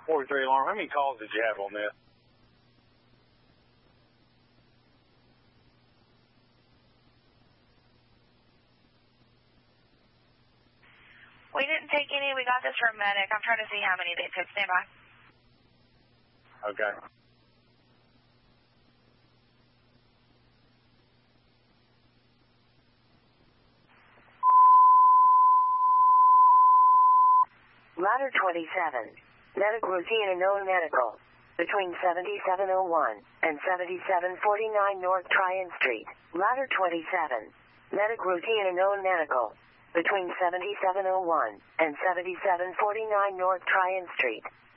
43 alarm. How many calls did you have on this? We didn't take any. We got this from medic. I'm trying to see how many they took. Stand by. Okay. Ladder 27. Medic routine and known medical. Between 7701 and 7749 North Tryon Street. Ladder 27. Medic routine and known medical. Between 7701 and 7749 North Tryon Street.